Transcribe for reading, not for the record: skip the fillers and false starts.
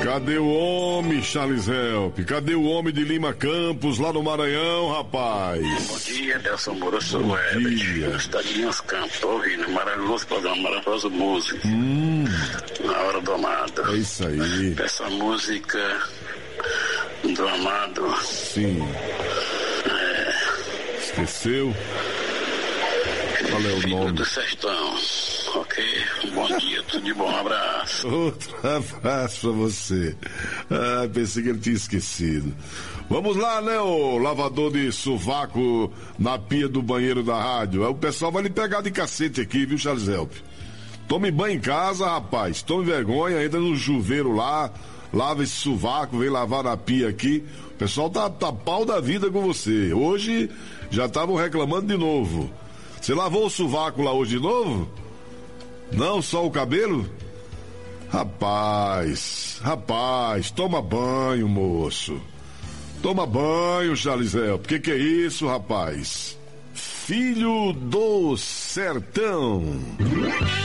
Cadê o homem, Charles Help? Cadê o homem de Lima Campos, lá no Maranhão, rapaz? Bom dia, Nelson Moura, sou o Herbert. Estado de Linhas Campos, tô ouvindo. Maravilhoso programa, maravilhoso música. Na hora do amado. É isso aí. Essa música do amado. Sim. Esqueceu? Qual é o Filho nome? do Sertão. Ok? Bom dia, tudo de bom, um abraço. Outro abraço pra você. Ah, pensei que ele tinha esquecido. Vamos lá, né, ô lavador de sovaco na pia do banheiro da rádio. O pessoal vai lhe pegar de cacete aqui, viu, Charles Help? Tome banho em casa, rapaz. Tome vergonha, entra no chuveiro lá, lava esse sovaco, vem lavar na pia aqui. O pessoal tá pau da vida com você. Hoje já estavam reclamando de novo. Você lavou o sovaco lá hoje de novo? Não, só o cabelo? Rapaz, toma banho, moço. Toma banho, Charles Help. Que é isso, rapaz? Filho do Sertão.